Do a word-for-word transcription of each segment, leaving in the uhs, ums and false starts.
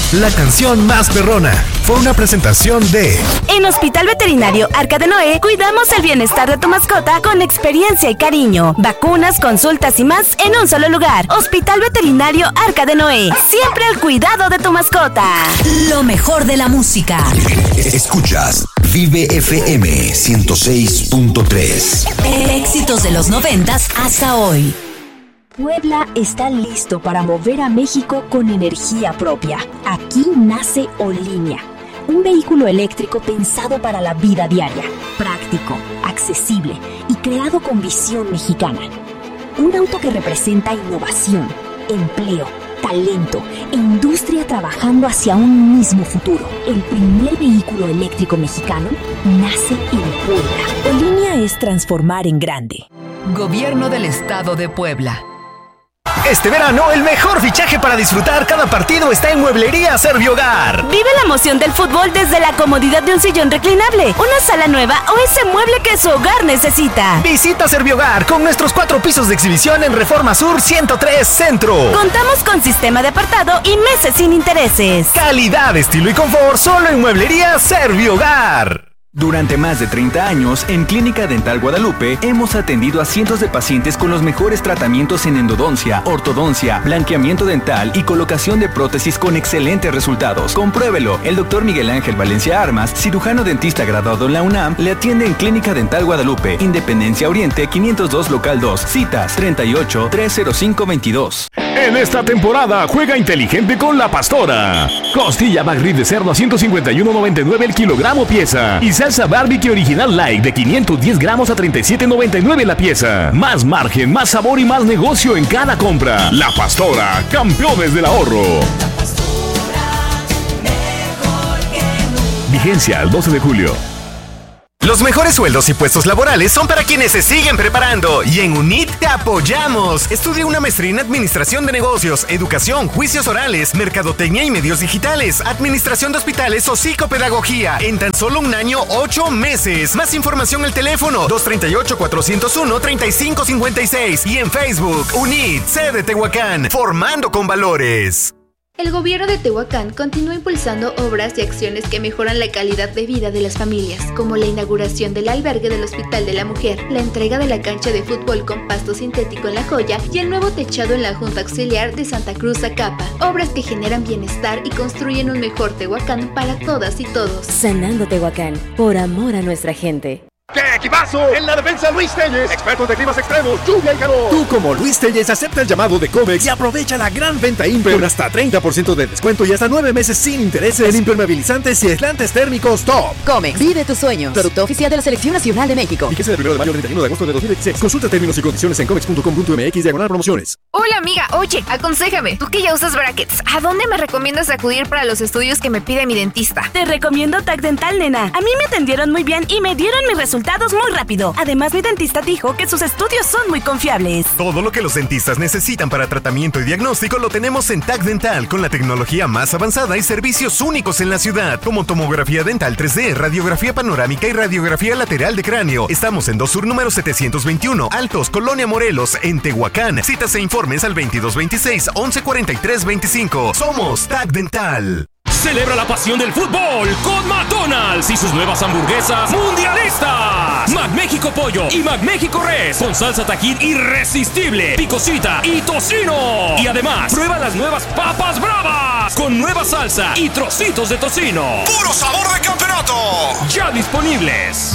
la canción más perrona. Fue una presentación de... En Hospital Veterinario Arca de Noé, cuidamos el bienestar de tu mascota con experiencia y cariño. Vacunas, consultas y más en un solo lugar. Hospital Veterinario Arca de Noé. Siempre al cuidado de tu mascota. Lo mejor de la música. Escuchas Vive F M ciento seis punto tres. Éxitos de los noventas hasta hoy. Puebla está listo para mover a México con energía propia. Aquí nace Olinea, un vehículo eléctrico pensado para la vida diaria, práctico, accesible y creado con visión mexicana. Un auto que representa innovación, empleo, talento e industria trabajando hacia un mismo futuro. El primer vehículo eléctrico mexicano nace en Puebla. Olinea es transformar en grande. Gobierno del Estado de Puebla. Este verano, el mejor fichaje para disfrutar cada partido está en Mueblería Servihogar. Vive la emoción del fútbol desde la comodidad de un sillón reclinable, una sala nueva o ese mueble que su hogar necesita. Visita Servihogar con nuestros cuatro pisos de exhibición en Reforma Sur ciento tres Centro. Contamos con sistema de apartado y meses sin intereses. Calidad, estilo y confort solo en Mueblería Servihogar. Durante más de treinta años, en Clínica Dental Guadalupe, hemos atendido a cientos de pacientes con los mejores tratamientos en endodoncia, ortodoncia, blanqueamiento dental y colocación de prótesis con excelentes resultados. Compruébelo. El doctor Miguel Ángel Valencia Armas, cirujano dentista graduado en la UNAM, le atiende en Clínica Dental Guadalupe, Independencia Oriente, quinientos dos Local dos. Citas treinta y ocho, trescientos cinco, veintidós. En esta temporada, juega inteligente con La Pastora. Costilla McRib de cerdo a ciento cincuenta y uno noventa y nueve el kilogramo pieza. Y salsa barbecue original light de quinientos diez gramos a treinta y siete noventa y nueve la pieza. Más margen, más sabor y más negocio en cada compra. La Pastora, campeones del ahorro. La Pastora, mejor que nunca. Vigencia al doce de julio. Los mejores sueldos y puestos laborales son para quienes se siguen preparando y en UNIT te apoyamos. Estudia una maestría en Administración de Negocios, Educación, Juicios Orales, Mercadotecnia y Medios Digitales, Administración de Hospitales o Psicopedagogía en tan solo un año, ocho meses. Más información al teléfono dos tres ocho, cuatro cero uno, tres cinco cinco seis y en Facebook UNIT, sede Tehuacán, formando con valores. El gobierno de Tehuacán continúa impulsando obras y acciones que mejoran la calidad de vida de las familias, como la inauguración del albergue del Hospital de la Mujer, la entrega de la cancha de fútbol con pasto sintético en La Joya y el nuevo techado en la Junta Auxiliar de Santa Cruz Zacapa. Obras que generan bienestar y construyen un mejor Tehuacán para todas y todos. Sanando Tehuacán, por amor a nuestra gente. ¡Qué equipazo! En la defensa Luis Telles, expertos de climas extremos, lluvia y calor. Tú como Luis Telles acepta el llamado de Comex y aprovecha la gran venta Imper con hasta treinta por ciento de descuento y hasta nueve meses sin intereses en impermeabilizantes y aislantes térmicos top. Comex, vive tus sueños. Producto oficial de la Selección Nacional de México. Fíjese del primero de mayo al treinta y uno de agosto de dos mil dieciséis. Consulta términos y condiciones en comex punto com punto m x diagonal promociones. Hola amiga, oye, aconséjame. Tú que ya usas brackets, ¿a dónde me recomiendas acudir para los estudios que me pide mi dentista? Te recomiendo T A C Dental, nena. A mí me atendieron muy bien y me dieron mis resultados muy rápido. Además, mi dentista dijo que sus estudios son muy confiables. Todo lo que los dentistas necesitan para tratamiento y diagnóstico lo tenemos en T A C Dental, con la tecnología más avanzada y servicios únicos en la ciudad, como tomografía dental tres D, radiografía panorámica y radiografía lateral de cráneo. Estamos en dos Sur número setecientos veintiuno, Altos, Colonia Morelos, en Tehuacán. Citas e informes al veintidós veintiséis, once cuarenta y tres veinticinco. Somos T A C Dental. Celebra la pasión del fútbol con McDonald's y sus nuevas hamburguesas mundialistas. McMéxico Pollo y McMéxico Res con salsa Tajín irresistible, picosita y tocino. Y además, prueba las nuevas papas bravas con nueva salsa y trocitos de tocino. ¡Puro sabor de campeonato! Ya disponibles.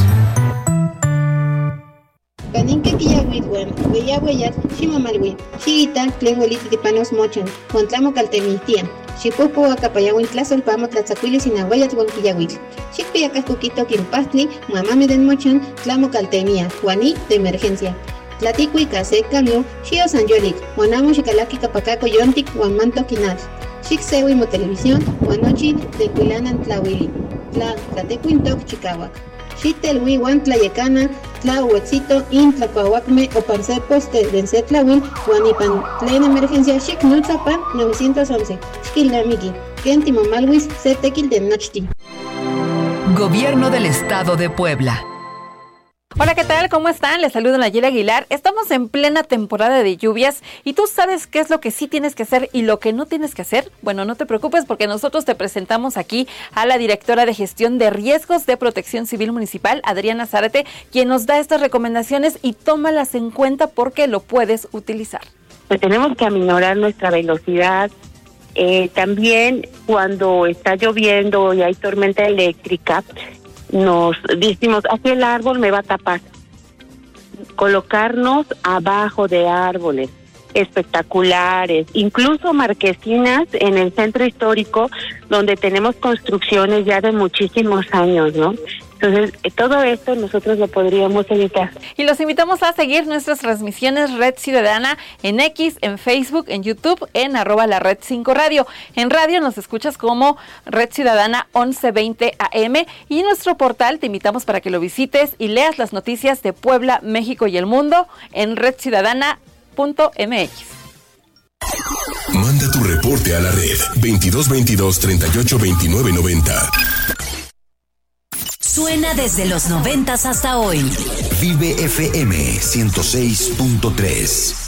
Paninque quillagüitwen, hueyagüeyas, ximamalwi, xiguitan, tlenhueliti tipanos mochan, Juantlamo caltemistia, xipupo acapayagüin tlasolpamo tlatzacuilis inahuayas huan quillagüitl, xicpiacascuquito quimpastli, muamame den mochan, tlamo caltemia, juaní de emergencia. Tlaticui case cambio, xio sanyolik, huanamo xicalaki capacaco yontic, huan manto quinat, xicsehui mo televisión, huanochi de cuilanan tlahuili, tla, tlatecuintoc chicahuac. Xitelhui huan tlayecana, tlahuetzito, in tlacuahuacme o parce poste dense tlahuil, huanipan tlen emergencia xicnulzapan novecientos once. Xquilamiki, kentimomalhuis se tequil de nochti. Gobierno del Estado de Puebla. Hola, ¿qué tal? ¿Cómo están? Les saludo Nayeli Aguilar. Estamos en plena temporada de lluvias y tú sabes qué es lo que sí tienes que hacer y lo que no tienes que hacer. Bueno, no te preocupes porque nosotros te presentamos aquí a la directora de Gestión de Riesgos de Protección Civil Municipal, Adriana Zárate, quien nos da estas recomendaciones y tómalas en cuenta porque lo puedes utilizar. Pues tenemos que aminorar nuestra velocidad. Eh, también cuando está lloviendo y hay tormenta eléctrica, nos decimos, aquí el árbol me va a tapar. Colocarnos abajo de árboles espectaculares, incluso marquesinas en el centro histórico, donde tenemos construcciones ya de muchísimos años, ¿no? Entonces, todo esto nosotros lo podríamos evitar. Y los invitamos a seguir nuestras transmisiones Red Ciudadana en X, en Facebook, en YouTube, en arroba la Red cinco Radio. En radio nos escuchas como Red Ciudadana once veinte A M y en nuestro portal te invitamos para que lo visites y leas las noticias de Puebla, México y el mundo en red ciudadana punto m x. Manda tu reporte a la red veintidós veintidós treinta y ocho veintinueve noventa. Suena desde los noventas hasta hoy. Vive F M ciento seis punto tres.